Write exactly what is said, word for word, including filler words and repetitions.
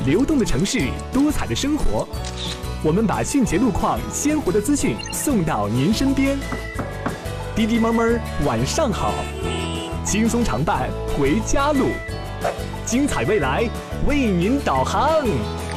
流动的城市，多彩的生活，我们把迅捷路况、鲜活的资讯送到您身边。滴滴猫猫晚上好，轻松常伴回家路，精彩未来为您导航。